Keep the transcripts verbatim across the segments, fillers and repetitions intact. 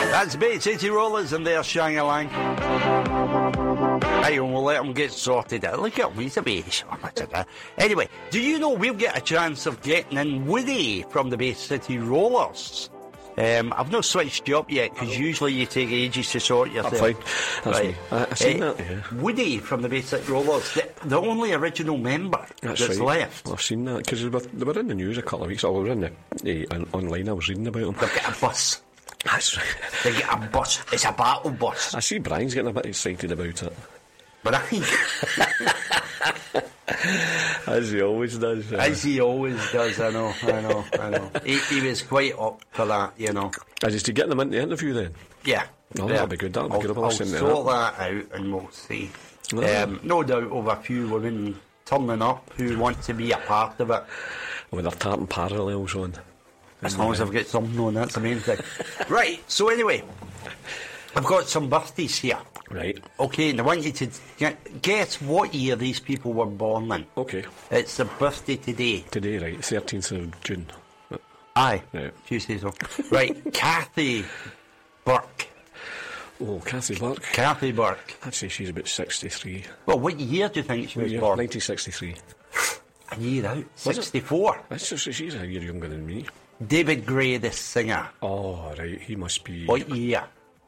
That's Bay City Rollers and their Shang-a-Lang. Hey, we'll let them get sorted out. Look at him, he's a bit short. Anyway, do you know we'll get a chance of getting in Woody from the Bay City Rollers? Um, I've not switched you up yet, because usually you take ages to sort yourself. I'm fine. That's right. me. I, I've seen uh, that, yeah. Woody from the Bay City Rollers, the, the only original member that's, that's right. left. I've seen that, because they, they were in the news a couple of weeks ago. I was in the, uh, on, online, I was reading about them. They've got a bus. That's right. They get a bus. It's a battle bus. I see Brian's getting a bit excited about it. But I As he always does. Uh. As he always does, I know, I know, I know. He, he was quite up for that, you know. Is he to get them in the interview then? Yeah. Oh, yeah. that'll be good, that'll be I'll, good. I'll, I'll listen to sort that. that out and we'll see. Oh. Um, no doubt over a few women turning up who want to be a part of it. With their tartan parallels on. As long as I've got something on, that's the main thing. Right, so anyway, I've got some birthdays here. Right. Okay, and I want you to get, guess what year these people were born in. Okay. It's their birthday today. Today, right, thirteenth of June. Aye. Right. Tuesday, so. Right, Kathy Burke. Oh, Kathy Burke. Kathy Burke. I'd say she's about sixty-three. Well, what year do you think she was Yeah, born? nineteen sixty-three. A year out. sixty-four. That's just, she's a year younger than me. David Gray, the singer. Oh, right, he must be... What year?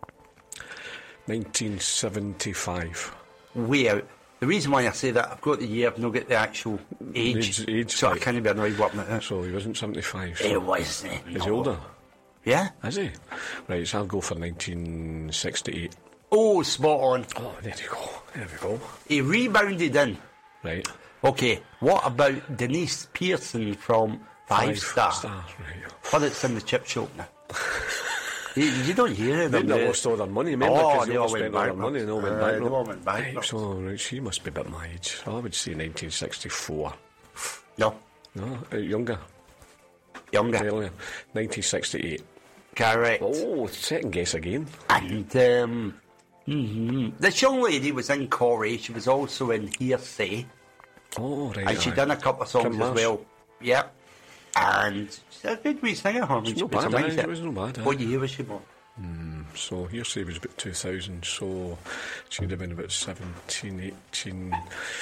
nineteen seventy-five. Way out. The reason why I say that, I've got the year, I've not got the actual age. Age, age so right. I can't be annoyed working at it. So he wasn't seventy-five. So He wasn't. Is he older? Yeah. Is he? Right, so I'll go for nineteen sixty-eight. Oh, spot on. Oh, there you go. There we go. He rebounded in. Right. Okay, what about Denise Pearson from Five, Five Star? Stars, right. But it's in the chip shop now. you, you don't hear They them. never do lost all their money, remember? Oh, Because they they all all went spent all their bankrupt. money and all went Uh, bankrupt. they all went bankrupt. Right, so, right, she must be about my age. I would say nineteen sixty-four. No, No, uh, younger. younger. Earlier. nineteen sixty-eight. Correct. Oh, second guess again. And um, mm-hmm. this young lady was in Corrie. She was also in Hearsay. Oh, right. And she aye. done a couple of songs Kim as Marsh. well. Yep. And she's a good wee singer. Her. She's She not was bad, amazing. aye, she was not bad, aye. What year was she born? So Hearsay was about two thousand, so she'd have been about seventeen, eighteen,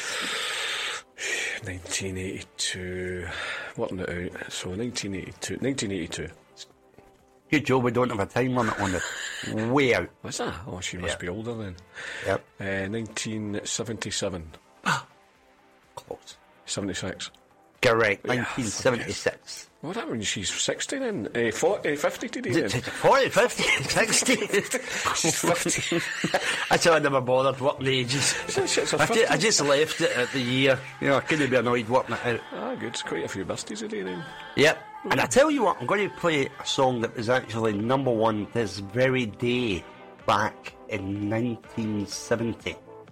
nineteen eighty-two, working it out, so nineteen eighty-two, nineteen eighty-two. Good job we don't have a time limit on it. Way out. What's that? Oh, she must Yeah. be older then. Yep. Uh, nineteen seventy-seven, Close. seventy-six. Correct. Yeah, nineteen seventy-six. What that means? She's sixty then? Uh, forty, fifty today then? forty, fifty, sixty. She's fifty. That's why I never bothered working the ages. It's a- it's a I, ju- I fifty. just left it at the year. You know, I couldn't be annoyed working it out. Ah, good. It's quite a few birthdays today then. Yep. And I tell you what, I'm going to play a song that was actually number one this very day back in nineteen seventy.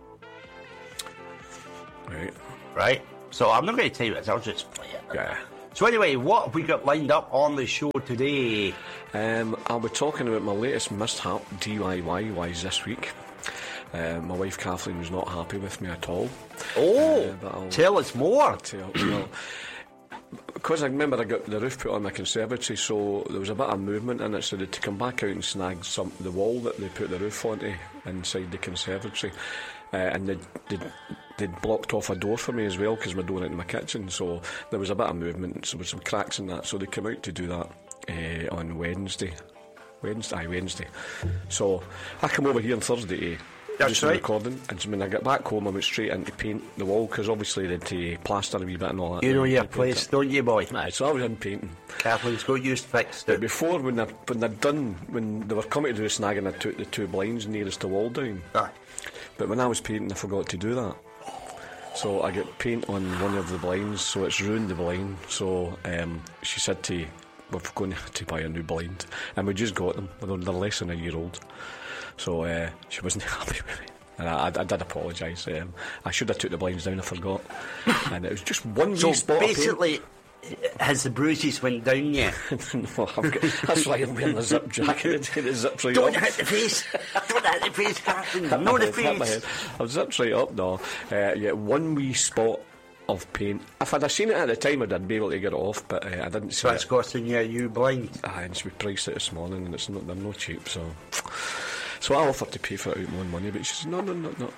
Right. Right? So I'm not going to tell you this, I'll just play it. Yeah. So anyway, what have we got lined up on the show today? Um, I'll be talking about my latest mishap, D I Y-wise, this week. Uh, my wife Kathleen was not happy with me at all. Oh, Uh, but I'll- tell us more. Tell- well, because I remember I got the roof put on my conservatory, so there was a bit of movement in it, so they had to come back out and snag some the wall that they put the roof onto inside the conservatory, uh, and they'd, they'd, they'd blocked off a door for me as well, because my door into my kitchen, so there was a bit of movement, so there was some cracks in that, so they came out to do that uh, on Wednesday. Wednesday, aye, Wednesday. So I come over here on Thursday to That's just for right. recording, and so when I got back home I went straight into paint the wall, because obviously they'd to plaster a wee bit and all that. You know and your they paint place, it. don't you, boy? Aye, so I was in painting. Kathleen's got used fixed But it. before, when they're, when they're done, when they were coming to do the snagging, I took the two blinds nearest the wall down. Aye. But when I was painting, I forgot to do that. So I get paint on one of the blinds, so it's ruined the blind. So um, she said to, we're going to buy a new blind. And we just got them. They're they're less than a year old. So uh, she wasn't happy with me. And I, I, I did apologise. Um, I should have took the blinds down, I forgot. And it was just one So wee spot of paint. basically, has the bruises went down yet? No, I've got, that's why I'm wearing a zip jacket. The zip's right Don't up. hit the face. Don't hit the face, Kathleen. No, the Hit my face. head. I've zipped right up now. Uh, yeah, one wee spot of pain. If I'd have seen it at the time, I'd be able to get it off, but uh, I didn't see So it's it. costing you, you blind. Aye, and we priced it this morning, and it's not, they're no cheap, so... So I offered to pay for it out my own money, but she says, no, no, no, no.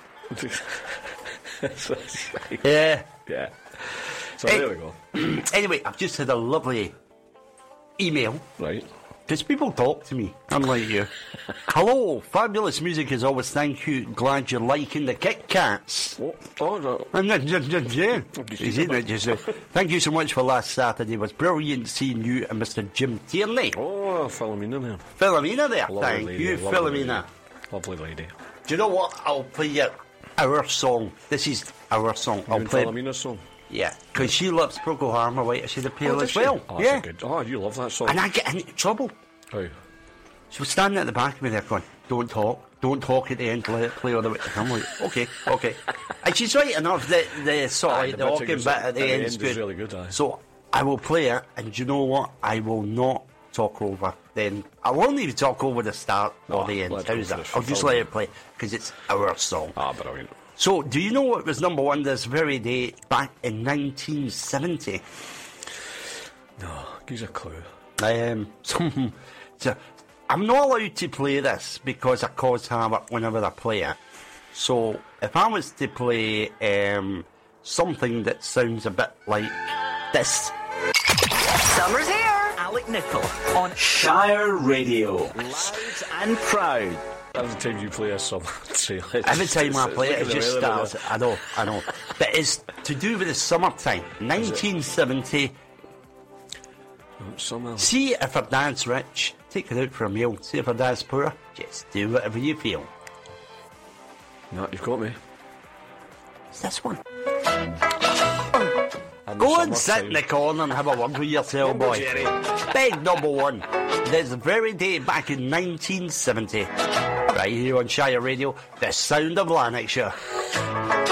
So it's like, Yeah. yeah. So Hey. there we go. Anyway, I've just had a lovely email. Right. Because people talk to me, unlike you. Hello, fabulous music as always, thank you. Glad you're liking the Kit Kats. Oh, oh no. And then, yeah, yeah, yeah. He's eating it just now. Thank you so much for last Saturday. It was brilliant seeing you and Mister Jim Tierney. Oh, Philomena there. Philomena there. Lovely Thank lady, you, lovely Philomena. lady. Lovely lady. Do you know what? I'll play you our song. This is our song. I'll You play. Philomena's song? Yeah, because she loves Procol Harbour, White As She the Pale Oh, as does she? well. Oh, that's yeah. a good. Oh, you love that song. And I get into trouble. How? She was standing at the back of me there going, don't talk, don't talk at the end, let it play all the way. I'm like, okay, okay. And she's right enough, the, the sort of Aye, like the the bit walking that bit goes at the at the end end is is good. really good, aye. So I will play it, and you know what? I will not talk over then. I won't even talk over the start or Oh, the end. let's go How's for that? the I'll just film. let it play, because it's our song. Ah, brilliant. So, do you know what was number one this very day back in nineteen seventy? No, gives a clue. Um, some, so I'm not allowed to play this because I cause havoc whenever I play it. So if I was to play um, something that sounds a bit like this. Summer's here. Alec Nichol on Shire Radio. Loud and proud. Every time you play a song, Every time I play it, it it's just like the weather starts. I know, I know. But it's to do with the summertime. nineteen seventy. there. Summer. See if her dad's rich, take her out for a meal. See if her dad's poor, just do whatever you feel. No, you've got me. It's this one. And Go the and sit in the corner and have a word with yourself, Number boy. Jerry. Big number one. This very day back in nineteen seventy. Right here on Shire Radio, the sound of Lanarkshire.